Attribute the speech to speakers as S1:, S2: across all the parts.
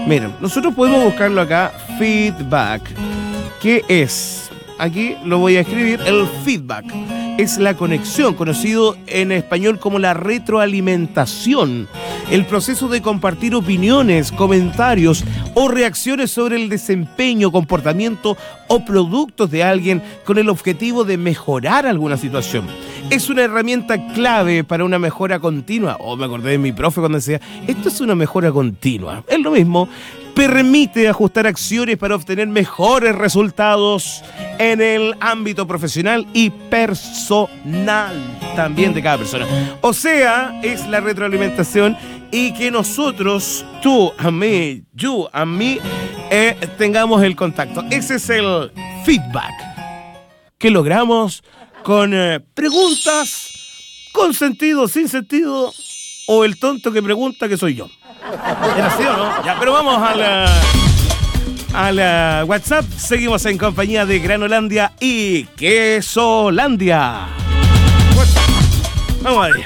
S1: Miren, nosotros podemos buscarlo acá, feedback. ¿Qué es? Aquí lo voy a escribir. El feedback es la conexión, conocido en español como la retroalimentación. El proceso de compartir opiniones, comentarios o reacciones sobre el desempeño, comportamiento o productos de alguien con el objetivo de mejorar alguna situación. Es una herramienta clave para una mejora continua. Me acordé de mi profe cuando decía, esto es una mejora continua. Es lo mismo. Permite ajustar acciones para obtener mejores resultados en el ámbito profesional y personal también de cada persona. O sea, es la retroalimentación y que nosotros, tú a mí, yo a mí, tengamos el contacto. Ese es el feedback que logramos con preguntas con sentido, sin sentido, o el tonto que pregunta que soy yo. ¿Era así o no? Ya, pero vamos a la WhatsApp. Seguimos en compañía de Granolandia y Quesolandia. WhatsApp. Vamos a ver.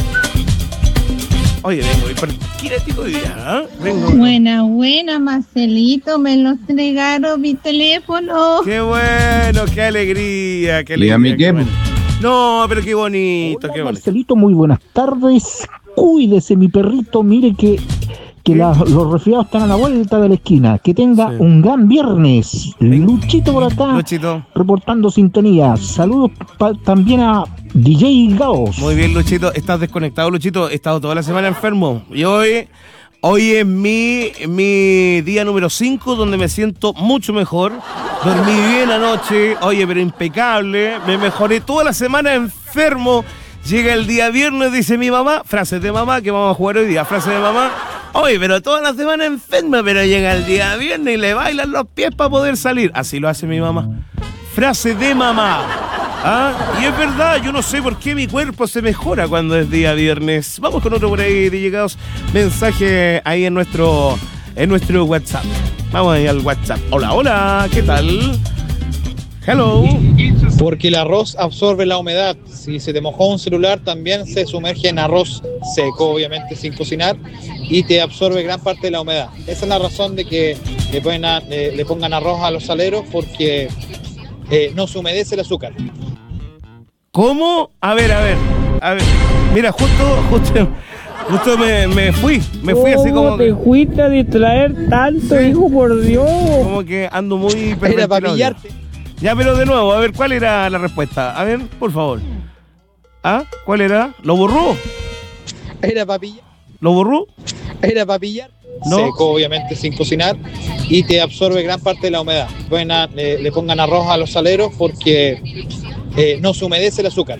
S1: Oye, vengo hiperkinético hoy día, ¿eh?
S2: Buena, Marcelito, me lo entregaron mi teléfono.
S1: Qué bueno, qué alegría, qué
S3: alegría.
S1: Dígame qué bueno. No, pero qué bonito,
S4: hola,
S1: qué bonito.
S4: Marcelito, muy buenas tardes. Cuídese, mi perrito, mire que los resfriados están a la vuelta de la esquina. Que tenga un gran viernes. Luchito por acá,
S1: Luchito,
S4: reportando sintonía. Saludos también a DJ Gaos.
S1: Muy bien, Luchito. ¿Estás desconectado, Luchito? He estado toda la semana enfermo. Y hoy es mi día número 5, donde me siento mucho mejor. Dormí bien anoche. Oye, pero impecable. Me mejoré toda la semana enfermo. Llega el día viernes, dice mi mamá, frase de mamá, que vamos a jugar hoy día, frase de mamá. Oye, pero toda la semana enferma, pero llega el día viernes y le bailan los pies para poder salir. Así lo hace mi mamá. Frase de mamá. Y es verdad, yo no sé por qué mi cuerpo se mejora cuando es día viernes. Vamos con otro por ahí de llegados. Mensaje ahí en nuestro WhatsApp. Vamos ahí al WhatsApp. Hola, ¿qué tal? Hello.
S5: Porque el arroz absorbe la humedad. Si se te mojó un celular, también se sumerge en arroz seco, obviamente sin cocinar, y te absorbe gran parte de la humedad. Esa es la razón de que le pongan arroz a los saleros, porque no se humedece el azúcar.
S1: ¿Cómo? A ver. Mira, justo me fui así como
S6: te fuiste a distraer tanto, sí, hijo, por Dios.
S1: Como que ando muy
S5: Era para pillarte.
S1: Ya, pero de nuevo, a ver, ¿cuál era la respuesta? A ver, por favor. ¿Cuál era? ¿Lo borró?
S5: Era para pillar.
S1: ¿Lo borró?
S5: Era para pillar.
S1: No.
S5: Seco, obviamente, sin cocinar, y te absorbe gran parte de la humedad. Le pongan arroz a los saleros porque no se humedece el azúcar.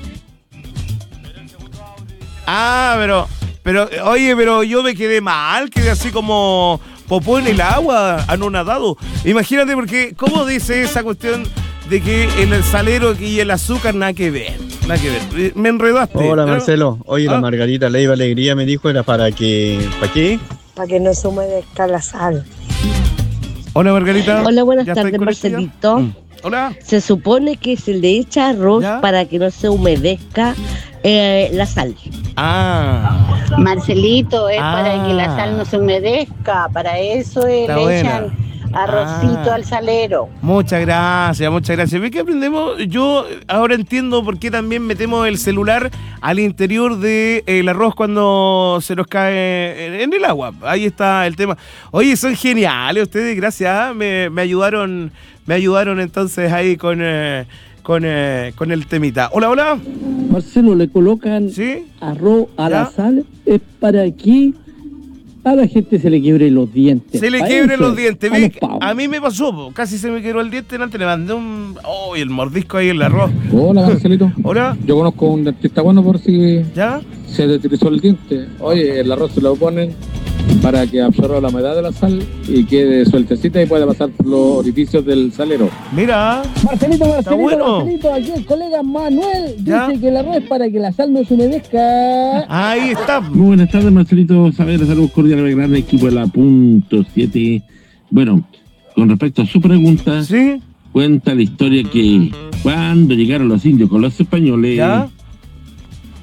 S1: Pero yo me quedé mal, quedé así como popó en el agua, anonadado. Imagínate, porque ¿cómo dice esa cuestión de que el salero y el azúcar nada que ver? Me enredaste.
S7: Hola, Marcelo. Oye, la Margarita Leiva Alegría me dijo era para que... ¿Para qué?
S8: Para que no se humedezca la sal.
S1: Hola, Margarita.
S8: Hola, buenas tardes, Marcelito.
S1: Hola.
S8: Se supone que se le echa arroz para que no se humedezca la sal.
S9: Marcelito, es para que la sal no se humedezca. Para eso le echan arrocito al salero.
S1: Muchas gracias. ¿Ves que aprendemos? Yo ahora entiendo por qué también metemos el celular al interior del arroz cuando se nos cae en el agua. Ahí está el tema. Oye, son geniales ustedes, gracias. Me ayudaron entonces ahí con el temita. Hola.
S6: Marcelo, le colocan arroz a la sal, es para que a la gente se le quiebre los dientes.
S1: Los dientes. A mí me pasó, casi se me quebró el diente, antes le mandé el mordisco ahí en el arroz.
S10: Hola, Marcelito.
S1: Hola.
S10: Yo conozco un dentista bueno por si
S1: ¿ya?
S10: Se destrozó el diente. Oye, el arroz se lo ponen para que absorba la humedad de la sal y quede sueltecita y pueda pasar por los orificios del salero.
S1: Mira.
S6: Marcelito,
S1: bueno.
S6: Marcelito, aquí el colega Manuel dice que el arroz es para que la sal no se humedezca.
S1: Ahí está.
S11: Muy buenas tardes, Marcelito. Saludos cordiales al gran equipo de la .7. Bueno, con respecto a su pregunta, cuenta la historia que cuando llegaron los indios con los españoles,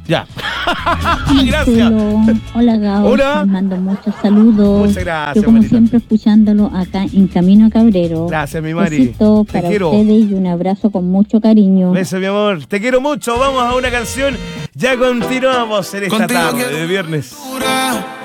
S1: Ya. Gracias.
S3: Hola, Gao.
S1: Hola.
S3: Les mando muchos saludos.
S1: Muchas gracias,
S3: yo, como
S1: Marita.
S3: siempre, escuchándolo acá en Camino a Cabrero.
S1: Gracias, mi Mari.
S3: Besitos
S1: Te
S3: para
S1: quiero.
S3: ustedes y un abrazo con mucho cariño.
S1: Beso, mi amor. Te quiero mucho. Vamos a una canción. Ya continuamos en esta tarde de viernes.